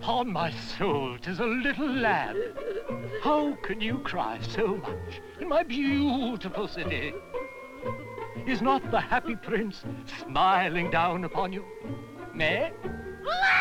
Upon my soul, 'tis a little lamb. How can you cry so much in my beautiful city? Is not the happy prince smiling down upon you? May?